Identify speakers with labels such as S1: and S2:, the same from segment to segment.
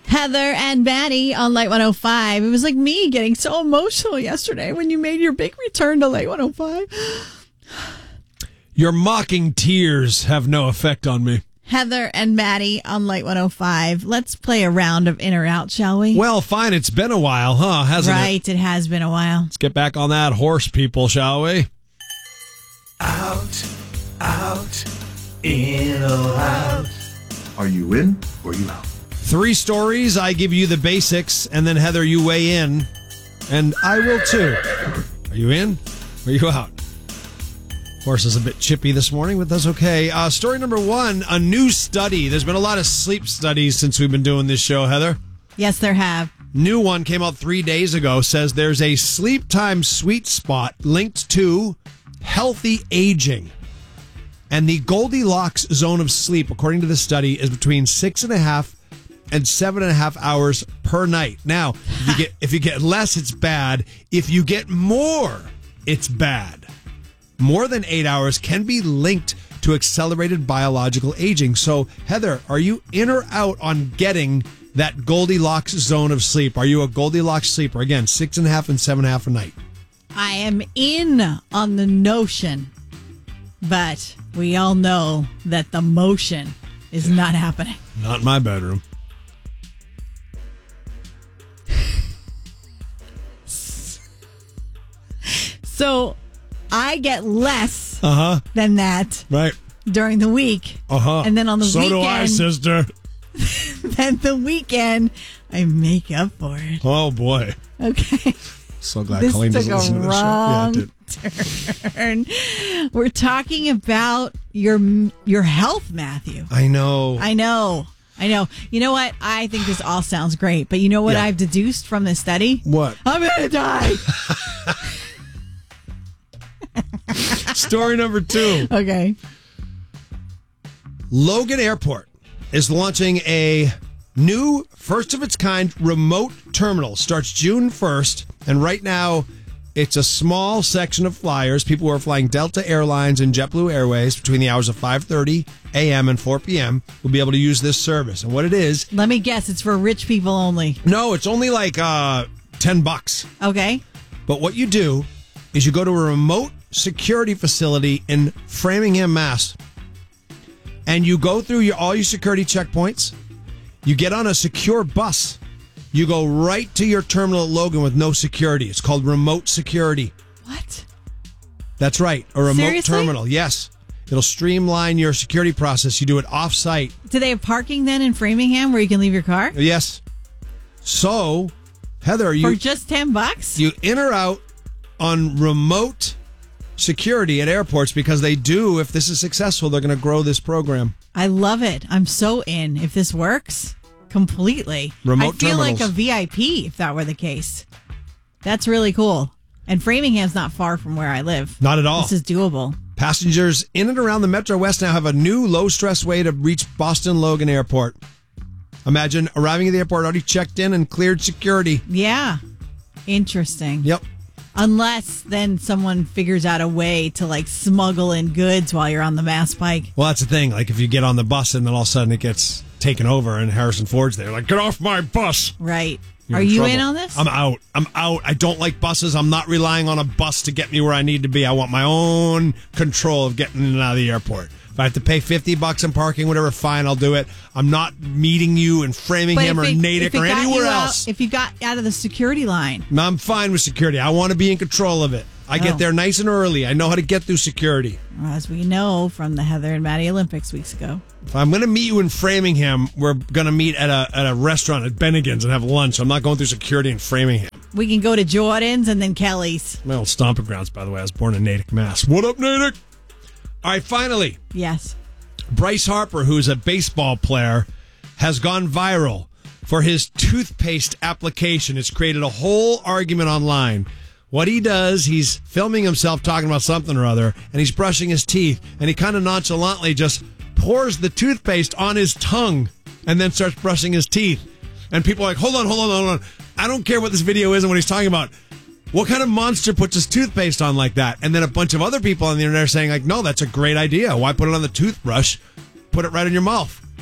S1: Heather and Maddie on Light 105. It was like me getting so emotional yesterday when you made your big return to Light 105.
S2: Your mocking tears have no effect on me.
S1: Heather and Maddie on Light 105. Let's play a round of in or out, shall we?
S2: Well, fine. It's been a while, huh? Hasn't it?
S1: Right, it has been a while.
S2: Let's get back on that horse, people, shall we?
S3: Out, in or out. Are you in or you out?
S2: 3 stories. I give you the basics, and then Heather, you weigh in, and I will too. Are you in? Or are you out? Horse is a bit chippy this morning, but that's okay. Story number 1, a new study. There's been a lot of sleep studies since we've been doing this show, Heather.
S1: Yes, there have.
S2: New one came out 3 days ago, says there's a sleep time sweet spot linked to healthy aging. And the Goldilocks zone of sleep, according to the study, is between 6.5 and 7.5 hours per night. Now, if you get less, it's bad. If you get more, it's bad. More than 8 hours can be linked to accelerated biological aging. So, Heather, are you in or out on getting that Goldilocks zone of sleep? Are you a Goldilocks sleeper? Again, 6.5 and 7.5 a night.
S1: I am in on the notion, but we all know that the motion is not happening.
S2: Not in my bedroom.
S1: So I get less than that
S2: Right.
S1: during the week. And then on the
S2: so
S1: weekend.
S2: do I, sister.
S1: Then the weekend, I make up for it.
S2: Oh, boy.
S1: Okay.
S2: So glad
S1: This
S2: Colleen
S1: took
S2: doesn't listen
S1: a
S2: to this show. Yeah,
S1: wrong
S2: it did.
S1: turn. We're talking about your health, Matthew.
S2: I know.
S1: I know. You know what? I think this all sounds great, but you know what I've deduced from this study?
S2: What?
S1: I'm going to die.
S2: Story number 2.
S1: Okay.
S2: Logan Airport is launching a new, first-of-its-kind remote terminal. Starts June 1st, and right now it's a small section of flyers. People who are flying Delta Airlines and JetBlue Airways between the hours of 5:30 a.m. and 4 p.m. will be able to use this service. And what it is...
S1: Let me guess. It's for rich people only.
S2: No, it's only like $10.
S1: Okay.
S2: But what you do is you go to a remote security facility in Framingham, Mass. And you go through all your security checkpoints. You get on a secure bus. You go right to your terminal at Logan with no security. It's called remote security.
S1: What?
S2: That's right. A remote
S1: Seriously?
S2: terminal. Yes. It'll streamline your security process. You do it off-site.
S1: Do they have parking then in Framingham where you can leave your car?
S2: Yes. So, Heather,
S1: For just $10?
S2: you in or out on remote security at airports, because they do, if this is successful, they're going to grow this program.
S1: I love it. I'm so in. If this works completely,
S2: Remote
S1: I feel
S2: terminals.
S1: like a VIP if that were the case. That's really cool. And Framingham's not far from where I live.
S2: Not at all.
S1: This is doable.
S2: Passengers in and around the Metro West now have a new low-stress way to reach Boston Logan Airport. Imagine arriving at the airport already checked in and cleared security.
S1: Yeah. Interesting.
S2: Yep.
S1: Unless then someone figures out a way to like smuggle in goods while you're on the Mass Pike.
S2: Well, that's the thing. Like if you get on the bus and then all of a sudden it gets taken over and Harrison Ford's there, like, get off my bus.
S1: Right.
S2: You're
S1: Are
S2: in
S1: you
S2: trouble.
S1: in on this?
S2: I'm out. I don't like buses. I'm not relying on a bus to get me where I need to be. I want my own control of getting in and out of the airport. If I have to pay $50 in parking, whatever, fine, I'll do it. I'm not meeting you in Framingham or Natick or anywhere else.
S1: If you got out of the security line.
S2: I'm fine with security. I want to be in control of it. I get there nice and early. I know how to get through security.
S1: As we know from the Heather and Maddie Olympics weeks ago.
S2: If I'm going to meet you in Framingham, we're going to meet at a restaurant at Bennigan's and have lunch. I'm not going through security in Framingham.
S1: We can go to Jordan's and then Kelly's.
S2: My old stomping grounds, by the way. I was born in Natick, Mass. What up, Natick? All right, finally.
S1: Yes.
S2: Bryce Harper, who's a baseball player, has gone viral for his toothpaste application. It's created a whole argument online. What he does, he's filming himself talking about something or other, and he's brushing his teeth, and he kind of nonchalantly just pours the toothpaste on his tongue and then starts brushing his teeth. And people are like, hold on. I don't care what this video is and what he's talking about. What kind of monster puts his toothpaste on like that? And then a bunch of other people on the internet are saying, like, no, that's a great idea. Why put it on the toothbrush? Put it right in your mouth.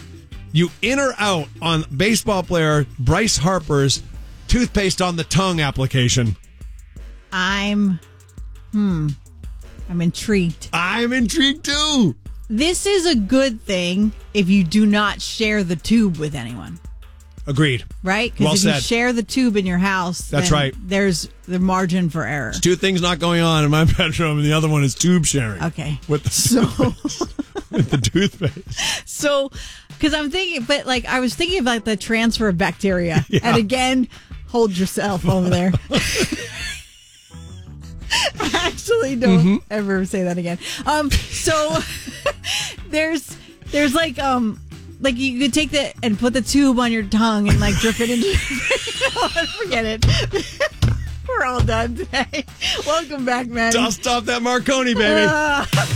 S2: You in or out on baseball player Bryce Harper's toothpaste on the tongue application?
S1: I'm intrigued.
S2: I'm intrigued too.
S1: This is a good thing if you do not share the tube with anyone,
S2: Agreed.
S1: right?
S2: Well
S1: Because if you
S2: said.
S1: share the tube in your house,
S2: That's
S1: then
S2: right.
S1: there's the margin for error.
S2: Two things not going on in my bedroom, and the other one is tube sharing.
S1: Okay.
S2: With the, with the toothpaste.
S1: So, because I'm thinking, but like I was thinking about the transfer of bacteria.
S2: Yeah.
S1: And again, hold yourself over there. Actually, don't ever say that again. So there's like you could take that and put the tube on your tongue and like drip it into. Forget it. We're all done today. Welcome back, man.
S2: Dust off that Marconi, baby.